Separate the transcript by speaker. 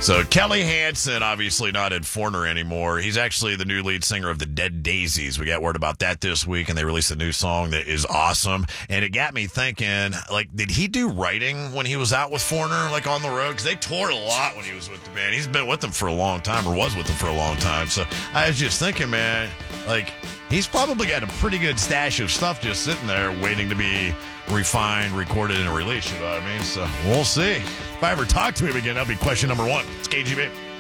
Speaker 1: So Kelly Hansen, obviously not in Foreigner anymore. He's actually the new lead singer of the Dead Daisies. We got word about that this week, and they released a new song that is awesome. And it got me thinking, like, did he do writing when he was out with Foreigner, like on the road? Because they toured a lot when he was with the band. He's been with them for a long time, or was with them for a long time. So I was just thinking, man, like, he's probably got a pretty good stash of stuff just sitting there waiting to be refined, recorded, and released. You know what I mean? So we'll see. If I ever talk to him again, that'll be question number one. It's KGB.